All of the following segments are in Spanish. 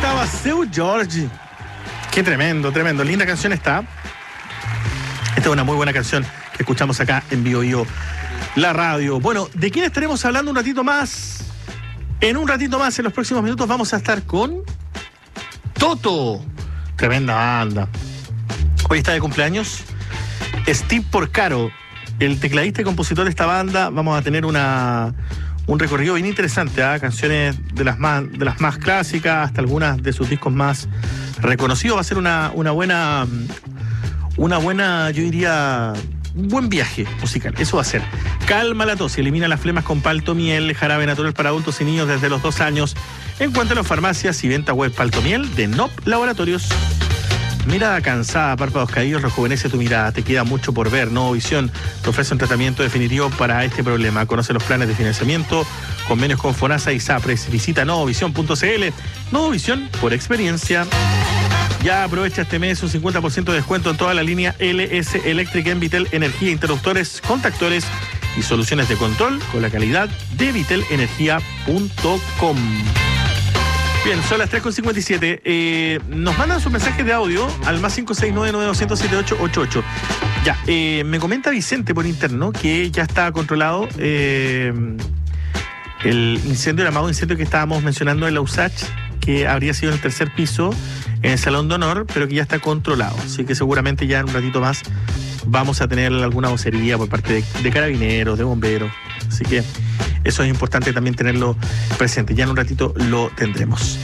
estaba Seu Jorge. Qué tremendo, tremendo. Linda canción está. Esta es una muy buena canción que escuchamos acá en Bio Bio, la radio. Bueno, ¿de quién estaremos hablando un ratito más? En un ratito más, en los próximos minutos, vamos a estar con Toto. Tremenda banda. Hoy está de cumpleaños Steve Porcaro, el tecladista y compositor de esta banda. Vamos a tener un recorrido bien interesante, ¿eh? Canciones de las más clásicas hasta algunas de sus discos más reconocidos. Va a ser una buena, yo diría, un buen viaje musical. Eso va a ser. Calma la tos y elimina las flemas con Paltomiel, jarabe natural para adultos y niños desde los 2 años. Encuéntralo en farmacias y venta web. Paltomiel de NOP Laboratorios. Mirada cansada, párpados caídos, rejuvenece tu mirada. Te queda mucho por ver. Nuevo Visión te ofrece un tratamiento definitivo para este problema. Conoce los planes de financiamiento, convenios con FONASA y SAPRES. Visita novovision.cl. Nuevo Visión por experiencia. Ya aprovecha este mes un 50% de descuento en toda la línea LS Electric en Vitel Energía, interruptores, contactores y soluciones de control con la calidad de vitelenergia.com. Bien, son las 3:57. Nos mandan sus mensajes de audio al más 569-9200-7888. Ya, me comenta Vicente por interno que ya está controlado el incendio, el amado incendio que estábamos mencionando en la USACH, que habría sido en el 3er piso, en el Salón de Honor, pero que ya está controlado. Así que seguramente ya en un ratito más vamos a tener alguna vocería por parte de carabineros, de bomberos. Así que eso es importante también tenerlo presente. Ya en un ratito lo tendremos.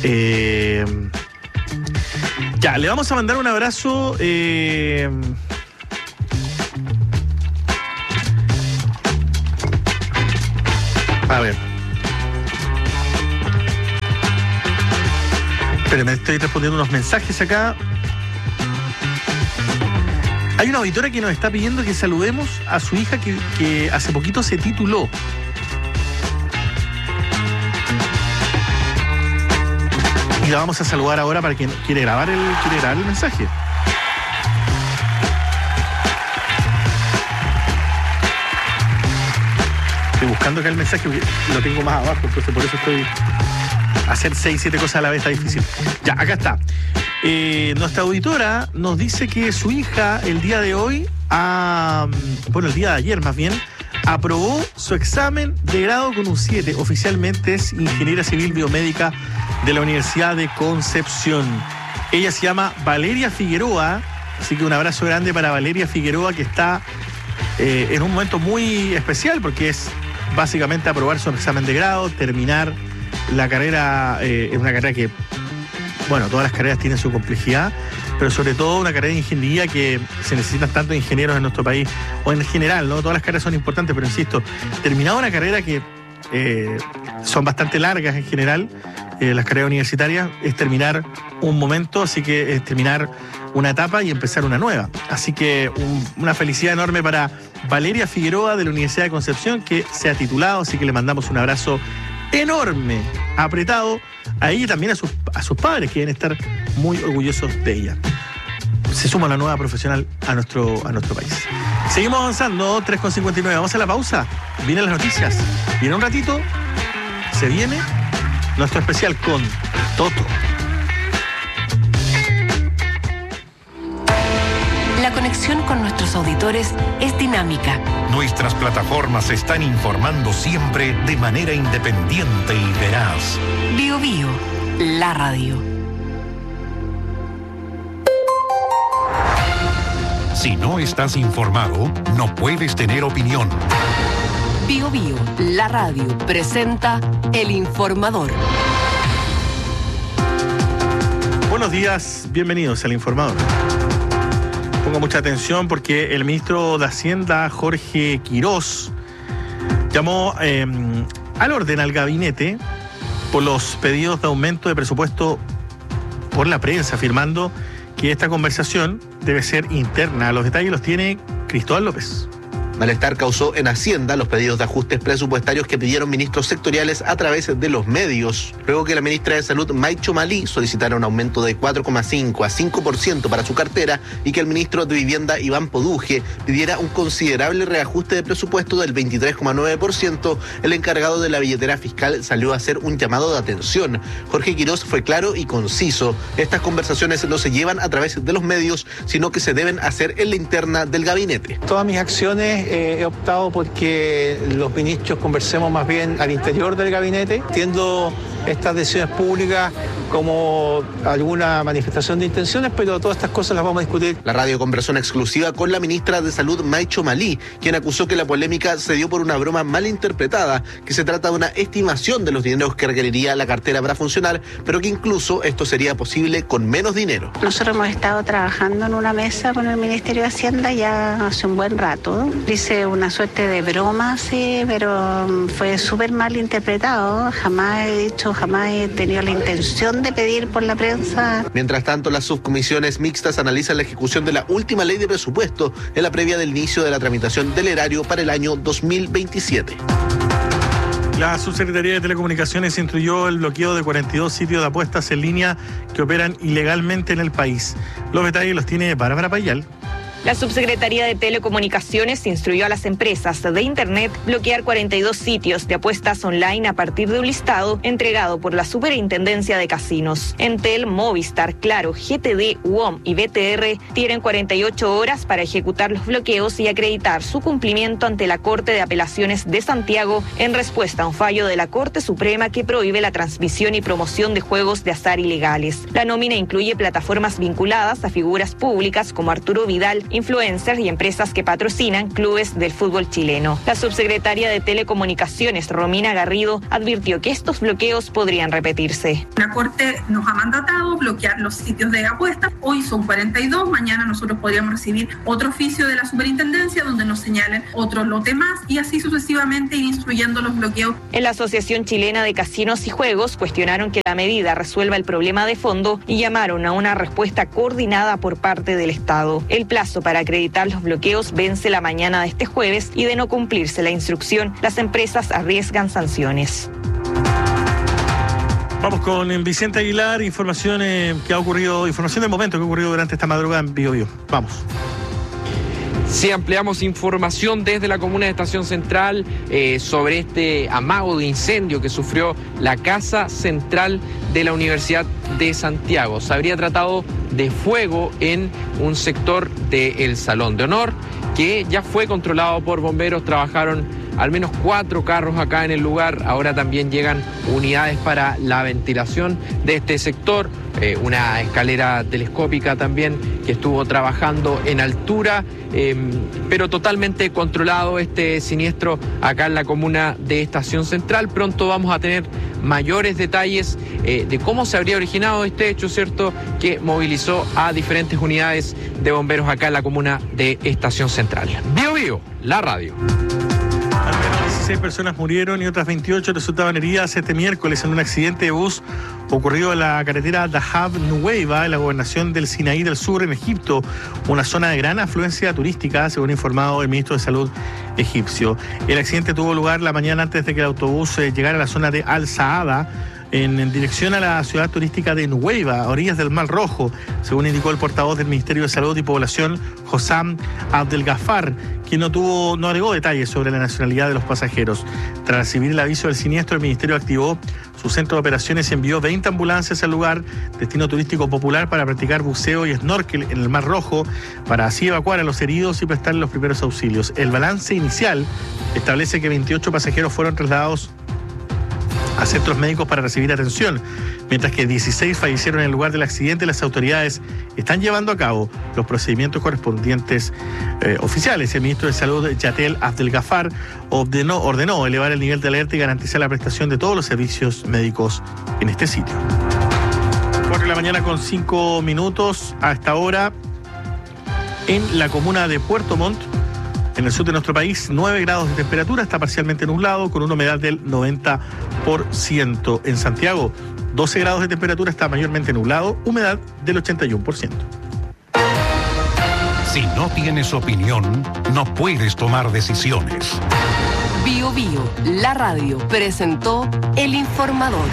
Ya, le vamos a mandar un abrazo. A ver. Pero me estoy respondiendo unos mensajes acá. Hay una auditora que nos está pidiendo que saludemos a su hija que hace poquito se tituló. Y la vamos a saludar ahora para quien quiere grabar el mensaje. Estoy buscando acá el mensaje porque lo tengo más abajo, entonces por eso estoy... Hacer 6, 7 cosas a la vez está difícil. Ya, acá está. Nuestra auditora nos dice que su hija el día de hoy, el día de ayer más bien, aprobó su examen de grado con un 7. Oficialmente es ingeniera civil biomédica de la Universidad de Concepción. Ella se llama Valeria Figueroa, así que un abrazo grande para Valeria Figueroa, que está en un momento muy especial porque es básicamente aprobar su examen de grado, terminar la carrera. Es una carrera que, bueno, todas las carreras tienen su complejidad, pero sobre todo una carrera de ingeniería que se necesitan tantos ingenieros en nuestro país, o en general, ¿no? Todas las carreras son importantes, pero insisto, terminada una carrera que son bastante largas en general, las carreras universitarias, es terminar un momento, así que es terminar una etapa y empezar una nueva. Así que una felicidad enorme para Valeria Figueroa de la Universidad de Concepción, que se ha titulado, así que le mandamos un abrazo enorme, apretado, a ella y también a sus padres, que deben estar muy orgullosos de ella. Se suma una nueva profesional a nuestro país. Seguimos avanzando, 3:59. Vamos a la pausa. Vienen las noticias. Y en un ratito se viene nuestro especial con Toto. La conexión con nuestros auditores es dinámica. Nuestras plataformas están informando siempre de manera independiente y veraz. Bio Bio, la radio. Si no estás informado, no puedes tener opinión. Bio Bio, la radio, presenta El Informador. Buenos días, bienvenidos al Informador. Ponga mucha atención porque el ministro de Hacienda, Jorge Quirós, llamó al orden al gabinete por los pedidos de aumento de presupuesto por la prensa, afirmando que esta conversación debe ser interna. Los detalles los tiene Cristóbal López. Malestar causó en Hacienda los pedidos de ajustes presupuestarios que pidieron ministros sectoriales a través de los medios, luego que la ministra de Salud, Maicho Malí, solicitara un aumento de 4,5 a 5% para su cartera y que el ministro de Vivienda, Iván Poduje, pidiera un considerable reajuste de presupuesto del 23,9%, el encargado de la billetera fiscal salió a hacer un llamado de atención. Jorge Quirós fue claro y conciso. Estas conversaciones no se llevan a través de los medios, sino que se deben hacer en la interna del gabinete. Todas mis acciones he optado porque los ministros conversemos más bien al interior del gabinete. Entiendo estas decisiones públicas como alguna manifestación de intenciones, pero todas estas cosas las vamos a discutir. La radio conversó en exclusiva con la ministra de Salud, Maicho Malí, quien acusó que la polémica se dio por una broma mal interpretada, que se trata de una estimación de los dineros que requeriría la cartera para funcionar, pero que incluso esto sería posible con menos dinero. Nosotros hemos estado trabajando en una mesa con el Ministerio de Hacienda ya hace un buen rato. Dice una suerte de broma, sí, pero fue súper mal interpretado. Jamás he tenido la intención de pedir por la prensa. Mientras tanto, las subcomisiones mixtas analizan la ejecución de la última ley de presupuesto en la previa del inicio de la tramitación del erario para el año 2027. La Subsecretaría de Telecomunicaciones instruyó el bloqueo de 42 sitios de apuestas en línea que operan ilegalmente en el país. Los detalles los tiene Bárbara Payal. La Subsecretaría de Telecomunicaciones instruyó a las empresas de Internet bloquear 42 sitios de apuestas online a partir de un listado entregado por la Superintendencia de Casinos. Entel, Movistar, Claro, GTD, UOM y BTR tienen 48 horas para ejecutar los bloqueos y acreditar su cumplimiento ante la Corte de Apelaciones de Santiago en respuesta a un fallo de la Corte Suprema que prohíbe la transmisión y promoción de juegos de azar ilegales. La nómina incluye plataformas vinculadas a figuras públicas como Arturo Vidal, influencers y empresas que patrocinan clubes del fútbol chileno. La subsecretaria de Telecomunicaciones, Romina Garrido, advirtió que estos bloqueos podrían repetirse. La Corte nos ha mandatado bloquear los sitios de apuestas. Hoy son 42, mañana nosotros podríamos recibir otro oficio de la Superintendencia donde nos señalen otro lote más y así sucesivamente ir instruyendo los bloqueos. En la Asociación Chilena de Casinos y Juegos cuestionaron que la medida resuelva el problema de fondo y llamaron a una respuesta coordinada por parte del Estado. El plazo para acreditar los bloqueos vence la mañana de este jueves y de no cumplirse la instrucción, las empresas arriesgan sanciones. Vamos con Vicente Aguilar, información que ha ocurrido, información del momento que ha ocurrido durante esta madrugada en Biobío. Vamos. Sí, ampliamos información desde la comuna de Estación Central sobre este amago de incendio que sufrió la Casa Central de la Universidad de Santiago. Se habría tratado de fuego en un sector del Salón de Honor que ya fue controlado por bomberos. Trabajaron al menos 4 carros acá en el lugar. Ahora también llegan unidades para la ventilación de este sector. Una escalera telescópica también que estuvo trabajando en altura, pero totalmente controlado este siniestro acá en la comuna de Estación Central. Pronto vamos a tener mayores detalles de cómo se habría originado este hecho, ¿cierto?, que movilizó a diferentes unidades de bomberos acá en la comuna de Estación Central. Biobío, la radio. Al menos 16 personas murieron y otras 28 resultaban heridas este miércoles en un accidente de bus ocurrido en la carretera Dahab Nuweiba, en la gobernación del Sinaí del Sur, en Egipto, una zona de gran afluencia turística, según ha informado el ministro de Salud egipcio. El accidente tuvo lugar la mañana antes de que el autobús llegara a la zona de Al-Saada, en dirección a la ciudad turística de Nuweiba, a orillas del Mar Rojo, según indicó el portavoz del Ministerio de Salud y Población, Hossam Abdelgafar, quien no agregó detalles sobre la nacionalidad de los pasajeros. Tras recibir el aviso del siniestro, el Ministerio activó su centro de operaciones y envió 20 ambulancias al lugar, destino turístico popular, para practicar buceo y snorkel en el Mar Rojo, para así evacuar a los heridos y prestarles los primeros auxilios. El balance inicial establece que 28 pasajeros fueron trasladados a centros médicos para recibir atención, mientras que 16 fallecieron en el lugar del accidente. Las autoridades están llevando a cabo los procedimientos correspondientes oficiales. El ministro de Salud, Yatel Abdelgafar, ordenó elevar el nivel de alerta y garantizar la prestación de todos los servicios médicos en este sitio. 4:05 a.m. a esta hora en la comuna de Puerto Montt, en el sur de nuestro país, 9 grados de temperatura, está parcialmente nublado, con una humedad del 90%. En Santiago, 12 grados de temperatura, está mayormente nublado, humedad del 81%. Si no tienes opinión, no puedes tomar decisiones. Bio Bio, la radio, presentó El Informador.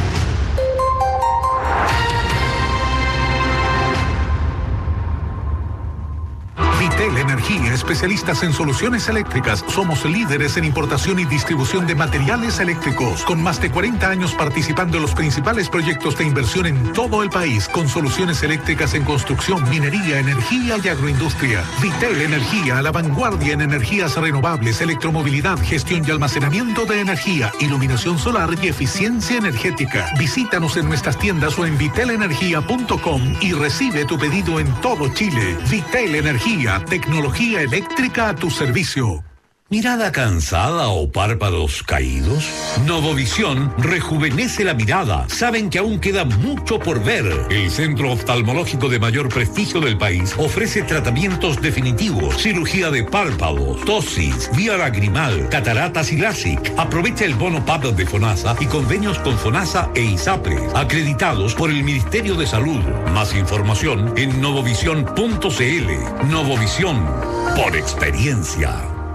Vitel Energía, especialistas en soluciones eléctricas. Somos líderes en importación y distribución de materiales eléctricos, con más de 40 años participando en los principales proyectos de inversión en todo el país, con soluciones eléctricas en construcción, minería, energía y agroindustria. Vitel Energía, a la vanguardia en energías renovables, electromovilidad, gestión y almacenamiento de energía, iluminación solar y eficiencia energética. Visítanos en nuestras tiendas o en vitelenergia.com y recibe tu pedido en todo Chile. Vitel Energía, tecnología eléctrica a tu servicio. ¿Mirada cansada o párpados caídos? Novovisión rejuvenece la mirada. Saben que aún queda mucho por ver. El centro oftalmológico de mayor prestigio del país ofrece tratamientos definitivos, cirugía de párpados, tosis, vía lagrimal, cataratas y LASIK. Aprovecha el bono PAP de FONASA y convenios con FONASA e ISAPRE, acreditados por el Ministerio de Salud. Más información en novovisión.cl. Novovisión, por experiencia.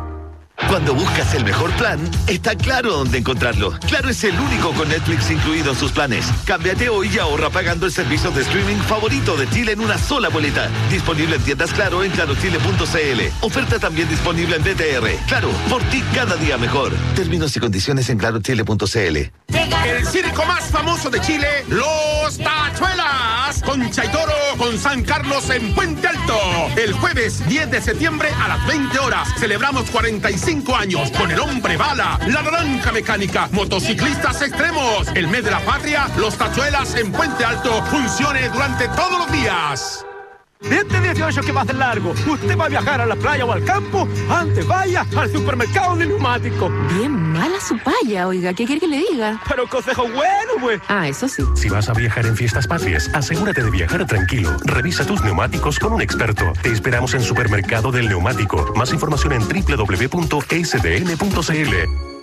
Cuando buscas el mejor plan, está Claro dónde encontrarlo. Claro es el único con Netflix incluido en sus planes. Cámbiate hoy y ahorra pagando el servicio de streaming favorito de Chile en una sola boleta. Disponible en tiendas Claro en clarochile.cl. Oferta también disponible en BTR. Claro, por ti cada día mejor. Términos y condiciones en clarochile.cl. El circo más famoso de Chile, Los Tachuelas, con Chaitoro, con San Carlos en Puente Alto. El jueves 10 de septiembre a las 20 horas. Celebramos 45 años con el Hombre Bala, la Naranja Mecánica, motociclistas extremos. El mes de la patria, Los Tachuelas en Puente Alto, funcione durante todos los días. Este 18 que va a ser largo, usted va a viajar a la playa o al campo, antes vaya al supermercado de neumáticos. Bien mala su paya, oiga, ¿qué quiere que le diga? Pero consejo bueno, pues. Ah, eso sí. Si vas a viajar en fiestas patrias, asegúrate de viajar tranquilo. Revisa tus neumáticos con un experto. Te esperamos en Supermercado del Neumático. Más información en www.sdn.cl.